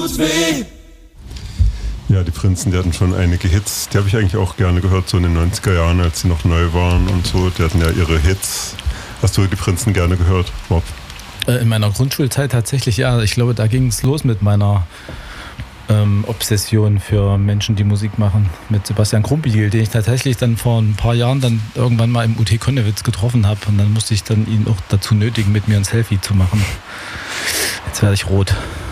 Ja, die Prinzen, die hatten schon einige Hits. Die habe ich eigentlich auch gerne gehört, so in den 90er Jahren, als sie noch neu waren und so. Die hatten ja ihre Hits. Hast du die Prinzen gerne gehört, Bob? In meiner Grundschulzeit tatsächlich, ja. Ich glaube, da ging es los mit meiner Obsession für Menschen, die Musik machen. Mit Sebastian Krumbiegel, den ich tatsächlich dann vor ein paar Jahren dann irgendwann mal im UT Konnewitz getroffen habe. Und dann musste ich dann ihn auch dazu nötigen, mit mir ein Selfie zu machen. Jetzt werde ich rot.